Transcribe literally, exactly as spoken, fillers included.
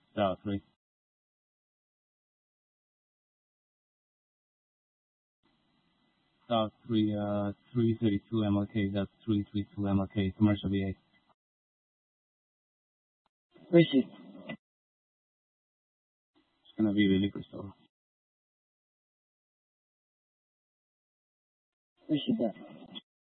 Star three. Star three, uh, three thirty-two M L K, that's three thirty-two M L K, commercial V A. Where is she? It's gonna be the liquor store. Where is she at?